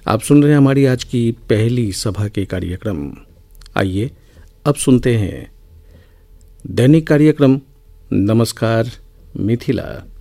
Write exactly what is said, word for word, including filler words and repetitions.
आप सुन रहे हैं हमारी आज की पहली सभा के कार्यक्रम। आइए अब सुनते हैं दैनिक कार्यक्रम नमस्कार मिथिला।